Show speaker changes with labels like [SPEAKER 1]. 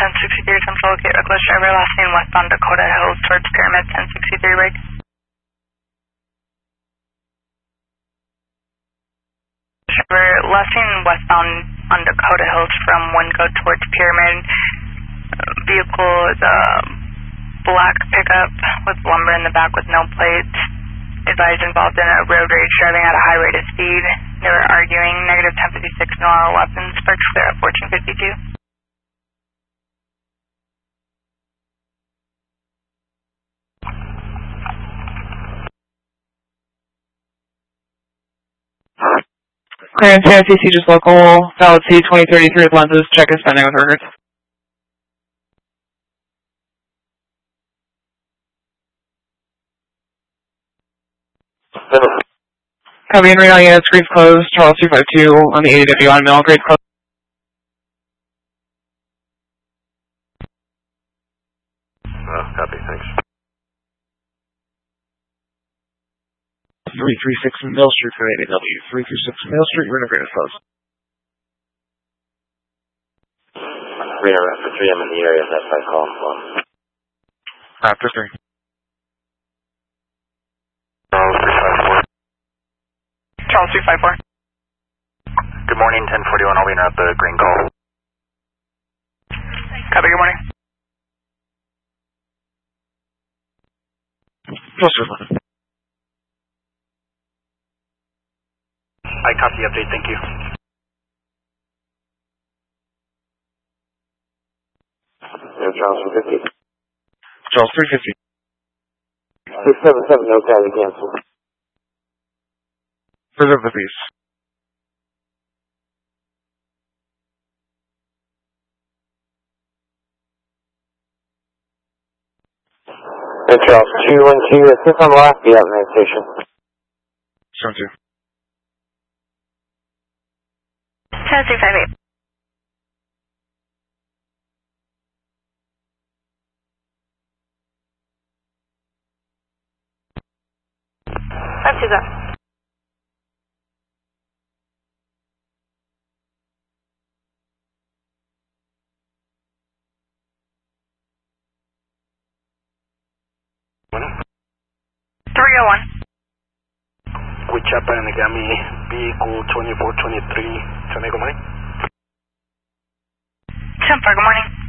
[SPEAKER 1] 1063 attempt to locate reckless driver last seen westbound Dakota Hills towards Pyramid 1063 break. Driver last seen westbound on Dakota Hills from Wingo towards Pyramid. Vehicle is a black pickup with lumber in the back with no plates. Advised involved in a road rage driving at a high rate of speed. They were arguing. Negative 1056, no all weapons. Sparks clear at 1452.
[SPEAKER 2] Clearance CICC just local, valid C2033 with lenses, check is pending with records. Copy and radar units, grades closed, Charles 252 on the 80W on mill, grades closed.
[SPEAKER 3] Copy, thanks.
[SPEAKER 4] 336 Mill Street for 80W. 336 Mill Street, radar grade is closed.
[SPEAKER 3] Radar for 3, I'm in the area, that's my call.
[SPEAKER 4] After 3.
[SPEAKER 1] Charles 254.
[SPEAKER 3] Good morning, 1041, I'll be at the green call.
[SPEAKER 1] Copy, good morning.
[SPEAKER 4] Closer 11.
[SPEAKER 3] I copy the update, thank you. Charles 150.
[SPEAKER 4] Charles 350.
[SPEAKER 3] 677, no tally cancel.
[SPEAKER 4] Preserve the peace.
[SPEAKER 3] Hey Charles, 212, assist on the last beat out in that station.
[SPEAKER 4] Zone 2.
[SPEAKER 1] Charles 258. Let's do that.
[SPEAKER 3] Wichapa and Nagami, vehicle 2423, San Diego, morning.
[SPEAKER 1] 10-4, good morning.